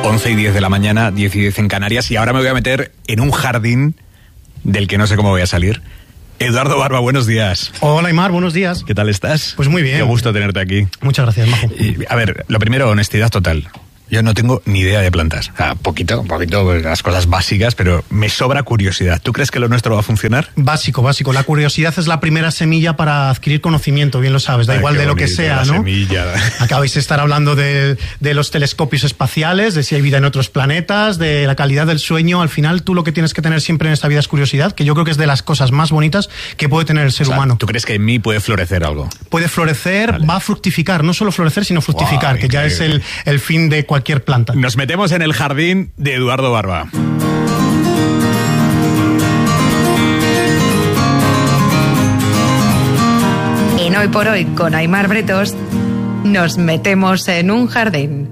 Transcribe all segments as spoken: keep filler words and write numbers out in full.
once y diez de la mañana, diez y diez en Canarias, y ahora me voy a meter en un jardín del que no sé cómo voy a salir. Eduardo Barba, buenos días. Hola, Aimar, buenos días. ¿Qué tal estás? Pues muy bien. Qué gusto tenerte aquí. Muchas gracias, Majo. Y, a ver, lo primero, honestidad total. Yo no tengo ni idea de plantas. O sea, poquito, un poquito, pues, las cosas básicas, pero me sobra curiosidad. ¿Tú crees que lo nuestro va a funcionar? Básico, básico. La curiosidad es la primera semilla para adquirir conocimiento, bien lo sabes. Da Ay, igual de bonito, lo que sea, la ¿no? Semilla. Acabáis de estar hablando de, de los telescopios espaciales, de si hay vida en otros planetas, de la calidad del sueño. Al final, tú lo que tienes que tener siempre en esta vida es curiosidad, que yo creo que es de las cosas más bonitas que puede tener el ser O sea, humano. ¿tú crees que en mí puede florecer algo? Puede florecer, Vale. va a fructificar. No solo florecer, sino fructificar, Wow, que ya es el, el fin de cualquier planta. Nos metemos en el jardín de Eduardo Barba. En Hoy por Hoy con Aimar Bretos nos metemos en un jardín.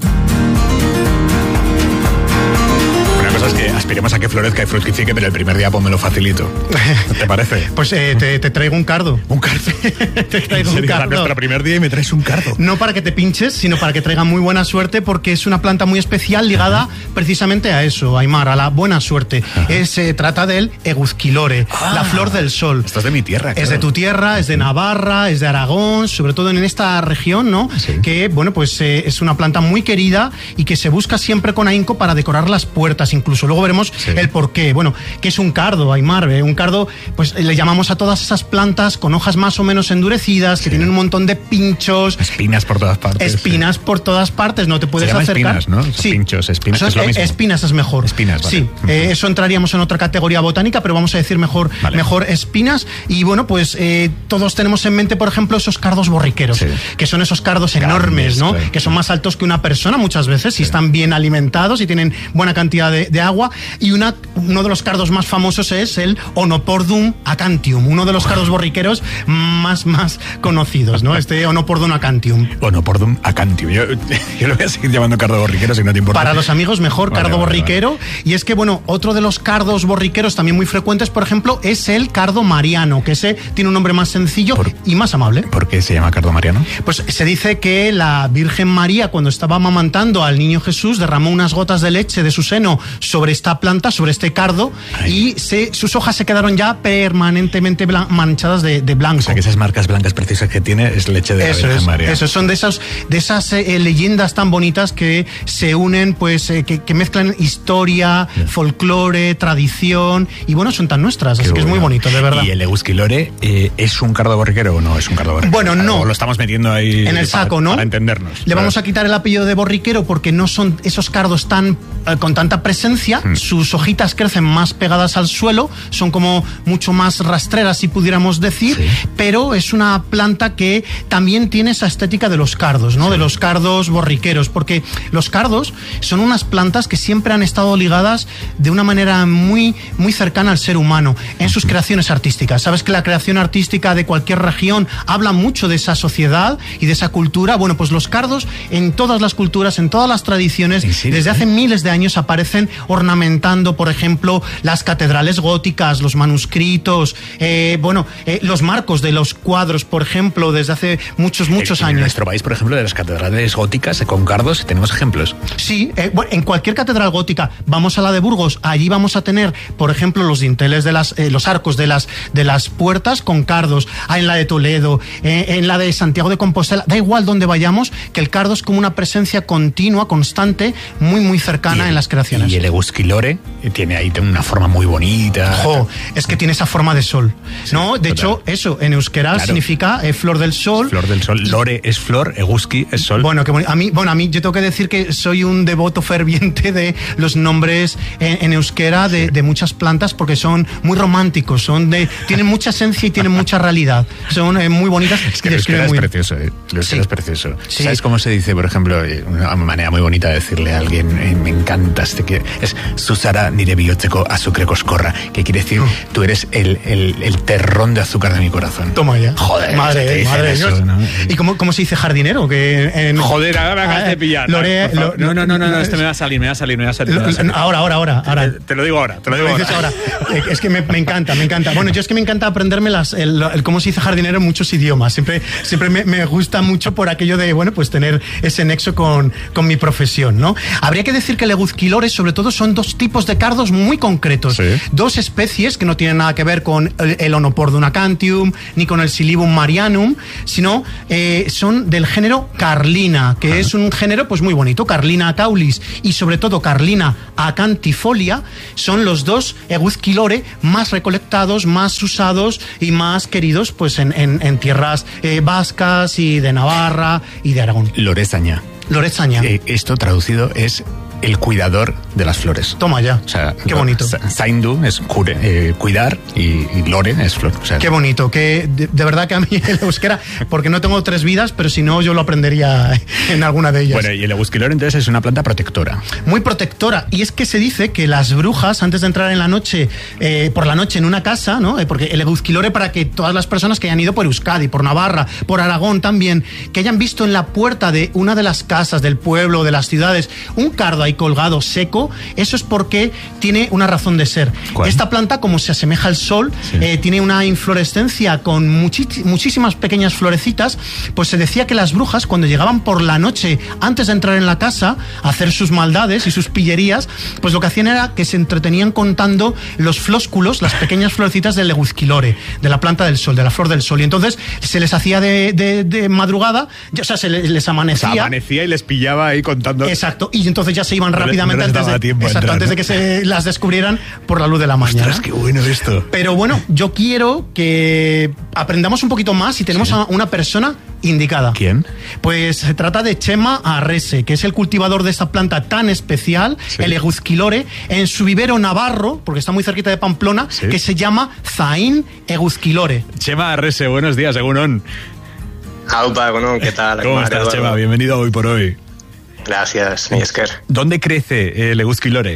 Una cosa es que aspiremos a que florezca y fructifique, pero el primer día pues me lo facilito. ¿Te parece? Pues eh, te, te traigo un cardo. Un cardo. Te traigo un cardo. Nuestro primer día y me traes un cardo. No para que te pinches, sino para que traiga muy buena suerte, porque es una planta muy especial ligada precisamente a eso, Aimar, a la buena suerte. Eh, se trata del Eguzquilore, Ah, la flor del sol. Esto es de mi tierra, Es claro. de tu tierra, es de Navarra, es de Aragón, sobre todo en esta región, ¿no? Sí. Que, bueno, pues eh, es una planta muy querida y que se busca siempre con ahínco para decorar las puertas, incluso. Luego veremos Sí. el porqué. Bueno, ¿qué es un cardo, Aimar? Eh, un cardo, pues le llamamos a todas esas plantas con hojas más o menos endurecidas, que Sí. tienen un montón de pinchos. Espinas por todas partes. Espinas por todas partes, no te puedes Se llama acercar. espinas, ¿no? Esos pinchos, espinas, Eso es lo mismo. Espinas es mejor. Espinas, vale. Sí, Ujú. eh, eso entraríamos en otra categoría botánica, pero vamos a decir mejor, Vale. mejor espinas. Y bueno, pues eh, todos tenemos en mente, por ejemplo, esos cardos borriqueros, Sí. que son esos cardos Grandes, enormes, ¿no? claro. Que son más altos que una persona muchas veces, si están bien alimentados y tienen buena cantidad de, de agua. Y una, uno de los cardos más famosos es el Onopordum acantium, uno de los cardos borriqueros más, más conocidos, ¿no? Este Onopordum acantium. Onopordum acantium. Yo, yo lo voy a seguir llamando cardo borriquero si no te importa. Para los amigos, mejor Vale, cardo vale, borriquero. vale. Y es que, bueno, otro de los cardos borriqueros también muy frecuentes, por ejemplo, es el cardo mariano, que ese tiene un nombre más sencillo Por- y más amable. ¿Por qué se llama cardo mariano? Pues se dice que la Virgen María, cuando estaba amamantando al niño Jesús, derramó unas gotas de leche de su seno sobre esta planta, sobre este cardo, Ay. y se, sus hojas se quedaron ya permanentemente blan- manchadas de, de blanco. O sea, que esas marcas blancas preciosas que tiene es leche de la Eso Virgen es, María. eso son de esas, de esas eh, leyendas tan bonitas que se unen, pues, eh, que, que mezclan historia, folclore, tradición, y bueno, son tan nuestras, Qué así que es muy bueno. bonito, de verdad. ¿Y el Eguzquilore eh, es un cardo borriquero o no es un cardo borriquero? Bueno, no. O lo estamos metiendo ahí En el para- saco, ¿no? Para entendernos. Le vamos a quitar el apellido de borriquero porque no son esos cardos tan eh, con tanta presencia. Hmm. Sus hojitas crecen más pegadas al suelo, son como mucho más rastreras, si pudiéramos decir, Sí. pero es una planta que también tiene esa estética de los cardos, ¿no? Sí. De los cardos borriqueros, porque los cardos son unas plantas que siempre han estado ligadas de una manera muy, muy cercana al ser humano en sus creaciones artísticas. Sabes que la creación artística de cualquier región habla mucho de esa sociedad y de esa cultura. Bueno, pues los cardos en todas las culturas, en todas las tradiciones, ¿En serio? desde hace miles de años aparecen ornamentando, por ejemplo, las catedrales góticas, los manuscritos, eh, bueno, eh, los marcos de los cuadros, por ejemplo, desde hace muchos, muchos en, años. En nuestro país, por ejemplo, de las catedrales góticas eh, con cardos, tenemos ejemplos. Sí, eh, bueno, en cualquier catedral gótica, vamos a la de Burgos, allí vamos a tener, por ejemplo, los dinteles de las, eh, los arcos de las, de las puertas con cardos. Ah, en la de Toledo, eh, en la de Santiago de Compostela, da igual donde vayamos, que el cardo es como una presencia continua, constante, muy, muy cercana Y- en las creaciones. Y el Eguzquilore eh, tiene ahí una forma muy bonita. Jo, es que tiene esa forma de sol, Sí, ¿no? De total. hecho, eso, en euskera Claro. significa eh, flor del sol. Flor del sol. Lore es flor, Eguzki es sol. Bueno, que boni- a mí, bueno, a mí yo tengo que decir que soy un devoto ferviente de los nombres en, en euskera de, de muchas plantas porque son muy románticos, son de, tienen mucha esencia y tienen mucha realidad. Son eh, muy bonitas. Es que y el euskera describen es muy- precioso, eh. El euskera Sí. es precioso. Sí. ¿Sabes cómo se dice, por ejemplo, eh, una manera muy bonita de decirle a alguien, eh, me encanta este que es Susara nire bihotzeko azukre koskorra, que quiere decir, tú eres el, el, el terrón de azúcar de mi corazón. Toma ya. Joder, madre, madre de Dios. ¿No? ¿Y cómo, cómo se dice jardinero? Que en... Joder, ahora me acabas de pillar. Lore, no, no, no, no, no, no, este me va a salir, me va a salir, me va a salir. Me va a salir. Ahora, ahora, ahora. ahora. Te, te lo digo ahora, te lo digo ahora. ahora. Es que me, me encanta, me encanta. Bueno, yo es que me encanta aprenderme las, el, el cómo se dice jardinero en muchos idiomas. Siempre, siempre me, me gusta mucho por aquello de, bueno, pues tener ese nexo con, con mi profesión, ¿no? Habría que decir que leguzquilores, sobre todo, son dos tipos de cardos muy concretos. Sí. Dos especies que no tienen nada que ver con el, el Onopordum acantium ni con el Silybum marianum, sino eh, son del género Carlina, que Ajá. es un género pues muy bonito. Carlina acaulis y sobre todo Carlina acantifolia son los dos eguzquilore más recolectados, más usados y más queridos pues en, en, en tierras eh, vascas y de Navarra y de Aragón. Lorezaña. Lorezaña. Eh, esto traducido es el cuidador de las flores. Toma ya. O sea, qué bonito. Zaindu es cure, eh, cuidar y, y lore es flor. O sea, qué bonito. Que de, de verdad que a mí el euskera, porque no tengo tres vidas, pero si no yo lo aprendería en alguna de ellas. Bueno, y el eguzquilore entonces es una planta protectora. Muy protectora. Y es que se dice que las brujas, antes de entrar en la noche, eh, por la noche en una casa, ¿no? Eh, porque el eguzquilore, para que todas las personas que hayan ido por Euskadi, por Navarra, por Aragón también, que hayan visto en la puerta de una de las casas del pueblo, de las ciudades, un cardo ahí colgado seco, eso es porque tiene una razón de ser. ¿Cuál? Esta planta, como se asemeja al sol, sí. eh, tiene una inflorescencia con muchi- muchísimas pequeñas florecitas, pues se decía que las brujas, cuando llegaban por la noche, antes de entrar en la casa, a hacer sus maldades y sus pillerías, pues lo que hacían era que se entretenían contando los flósculos, las pequeñas florecitas del leguzquilore, de la planta del sol, de la flor del sol, y entonces se les hacía de, de, de madrugada, o sea, se les, les amanecía. O sea, amanecía y les pillaba ahí contando. Exacto, y entonces ya se iban rápidamente. No les daba antes, de, tiempo exacto, entrar, antes ¿no? de que se las descubrieran por la luz de la mañana. Ostras, qué bueno esto. Pero bueno, yo quiero que aprendamos un poquito más y tenemos sí. a una persona indicada. ¿Quién? Pues se trata de Chema Arrese, que es el cultivador de esta planta tan especial, sí. el eguzquilore, en su vivero navarro, porque está muy cerquita de Pamplona, sí. que se llama Zain eguzquilore. Chema Arrese, buenos días, egunon. Aupa, egunon, ¿qué tal? ¿Cómo estás, Eduardo? Chema? Bienvenido a Hoy por Hoy. Gracias, Niesker. ¿Dónde crece el eguzquilore?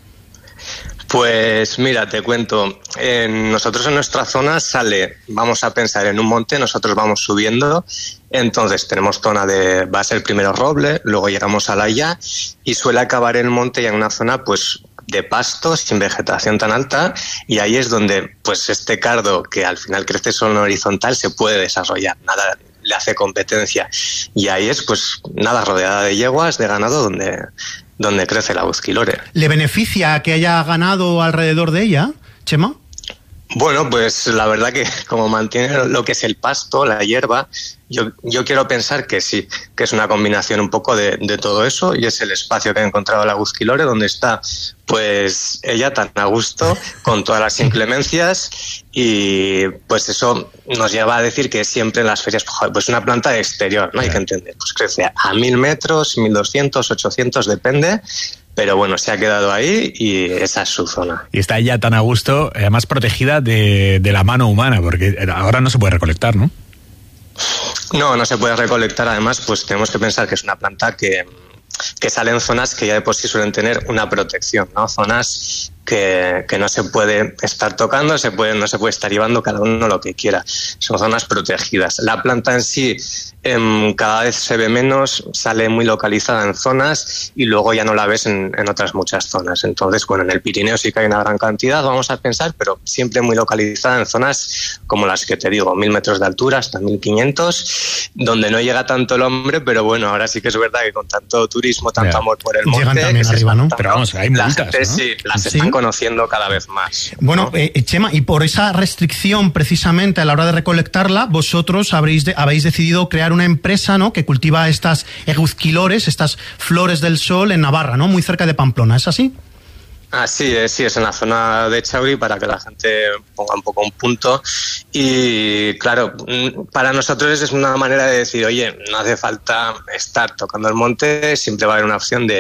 Pues mira, te cuento. Eh, nosotros en nuestra zona sale, vamos a pensar en un monte, nosotros vamos subiendo, entonces tenemos zona de, va a ser primero roble, luego llegamos a la ya y suele acabar el monte ya en una zona pues de pasto, sin vegetación tan alta, y ahí es donde pues este cardo, que al final crece solo en horizontal, se puede desarrollar. Nada le hace competencia, y ahí es pues nada, rodeada de yeguas, de ganado, donde, donde crece la eguzquilore. ¿Le beneficia que haya ganado alrededor de ella, Chema? Bueno, pues la verdad que como mantiene lo que es el pasto, la hierba, yo, yo quiero pensar que sí, que es una combinación un poco de, de todo eso, y es el espacio que ha encontrado la eguzquilore, donde está pues ella tan a gusto, con todas las inclemencias, y pues eso nos lleva a decir que siempre en las ferias, pues una planta de exterior, ¿no? Hay que entender, pues crece a mil metros, mil doscientos, ochocientos, depende. Pero bueno, se ha quedado ahí y esa es su zona. Y está ya tan a gusto, además protegida de, de la mano humana, porque ahora no se puede recolectar, ¿no? No, no se puede recolectar. Además, pues tenemos que pensar que es una planta que, que sale en zonas que ya de por sí suelen tener una protección, ¿no? Zonas que, que no se puede estar tocando, se puede, no se puede estar llevando cada uno lo que quiera. Son zonas protegidas. La planta en sí eh, cada vez se ve menos, sale muy localizada en zonas y luego ya no la ves en, en otras muchas zonas. Entonces, bueno, en el Pirineo sí que hay una gran cantidad, vamos a pensar, pero siempre muy localizada en zonas como las que te digo, mil metros de altura hasta mil quinientos, donde no llega tanto el hombre, pero bueno, ahora sí que es verdad que con tanto turismo, tanto yeah. amor por el monte... Llegan también arriba, ¿no? Pero vamos, hay multas, la gente, ¿no? Sí, las ¿Sí? están conociendo cada vez más. Bueno, ¿no? eh, Chema, y por esa restricción precisamente a la hora de recolectarla, vosotros habréis, de, habéis decidido crear una empresa, ¿no?, que cultiva estas eguzquilores, estas flores del sol en Navarra, ¿no?, muy cerca de Pamplona, ¿es así? Así es, sí, es en la zona de Chauri, para que la gente ponga un poco un punto. Y claro, para nosotros es una manera de decir, oye, no hace falta estar tocando el monte, siempre va a haber una opción de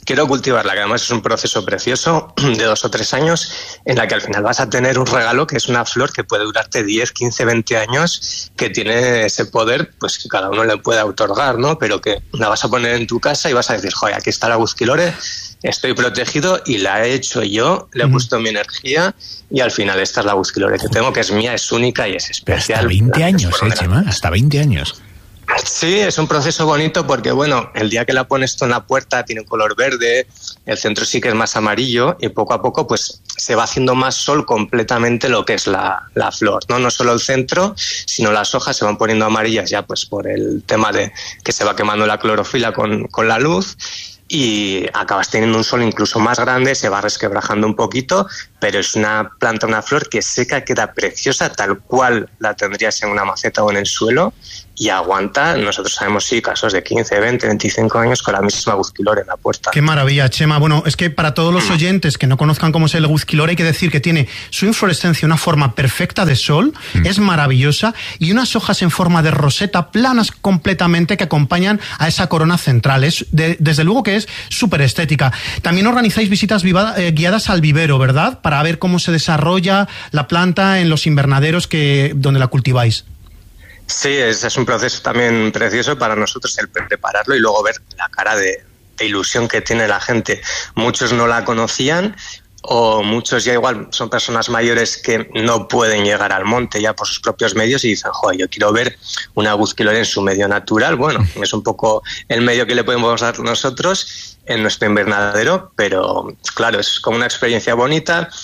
quiero cultivarla, que además es un proceso precioso de dos o tres años, en la que al final vas a tener un regalo que es una flor que puede durarte diez, quince, veinte años, que tiene ese poder, pues que cada uno le puede otorgar, ¿no? Pero que la vas a poner en tu casa y vas a decir, joder, aquí está la Busquilore, estoy protegido y la he hecho yo, le he puesto mi energía y al final esta es la Busquilore que tengo, que es mía, es única y es especial. Hasta veinte años, eh, Chema, hasta veinte años. Sí, es un proceso bonito porque, bueno, el día que la pones tú en la puerta tiene un color verde, el centro sí que es más amarillo y poco a poco pues se va haciendo más sol completamente lo que es la, la flor, ¿no? No solo el centro, sino las hojas se van poniendo amarillas ya pues por el tema de que se va quemando la clorofila con, con la luz. Y acabas teniendo un sol incluso más grande, se va resquebrajando un poquito, pero es una planta, una flor que seca, queda preciosa, tal cual la tendrías en una maceta o en el suelo, y aguanta, nosotros sabemos sí, casos de quince, veinte, veinticinco años con la misma Busquilore en la puerta. Qué maravilla, Chema. Bueno, es que para todos los oyentes que no conozcan cómo es el Busquilore, hay que decir que tiene su inflorescencia una forma perfecta de sol, mm. es maravillosa, y unas hojas en forma de roseta, planas completamente, que acompañan a esa corona central. Es de, desde luego que es súper estética. También organizáis visitas viva, eh, guiadas al vivero, ¿verdad? Para ver cómo se desarrolla la planta en los invernaderos que donde la cultiváis. Sí, es, es un proceso también precioso para nosotros el prepararlo y luego ver la cara de, de ilusión que tiene la gente. Muchos no la conocían o muchos ya igual son personas mayores que no pueden llegar al monte ya por sus propios medios y dicen, joder, yo quiero ver una Busquilore en su medio natural. Bueno, es un poco el medio que le podemos dar nosotros en nuestro invernadero, pero claro, es como una experiencia bonita.